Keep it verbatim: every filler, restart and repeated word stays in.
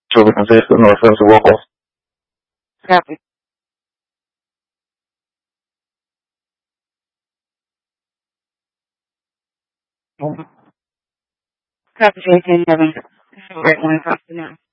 Julie Francisco, North Central Locals. Copy. Copy, J K, having right one across the now.